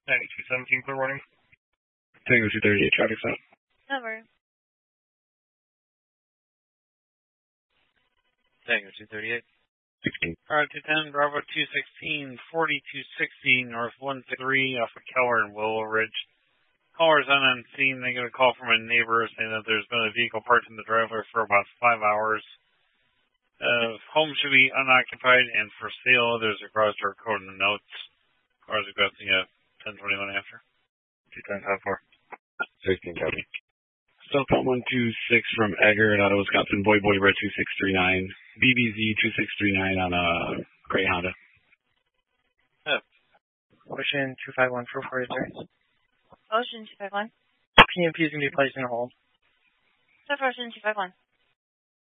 9217, clear warning. Tango 238, traffic stop. Over. Tango 238. 16. Alright, 210, Bravo 216, 4260, North 163, off of Keller and Willow Ridge. Caller's unseen. They get a call from a neighbor saying that there's been a vehicle parked in the driveway for about 5 hours. Home should be unoccupied and for sale. There's a garage door code in the notes. Cars requesting a 1021 after. 21054. 16, copy. Cellphone 126 from Egger at Auto Wisconsin, Boy Red 2639, BBZ 2639 on a gray Honda. Ocean 251 for 43. Ocean 251. PMP is going to be placed in a hold. So for Ocean 251.